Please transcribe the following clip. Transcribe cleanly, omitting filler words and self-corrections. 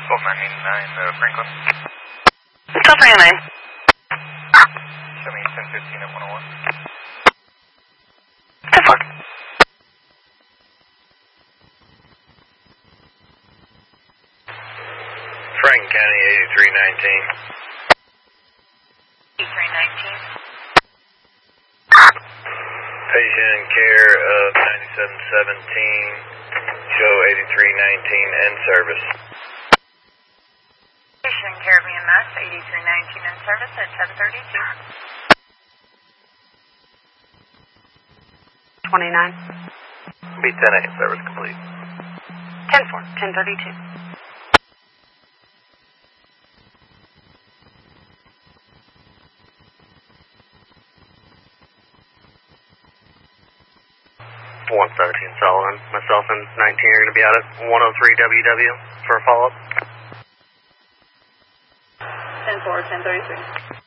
1299 Franklin. 1299. Show me 1015 at 101. 10-4. Franklin County 8319. 8319. Patient in care of 9717. Show 8319 end service. Patient in care of EMS 8319 in service at 1032. 29. Be 10-8, service complete. 10-4, 1032. One 17 Sullivan. Myself and 19 are going to be out at 103 WW for a follow-up. 10-4, 1033.